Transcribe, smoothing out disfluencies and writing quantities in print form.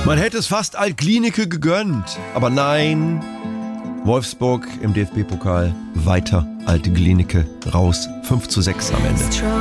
Man hätte es fast Alt-Glienicke gegönnt, aber nein. Wolfsburg im DFB-Pokal weiter. Alt-Glienicke raus. 5:6 am Ende.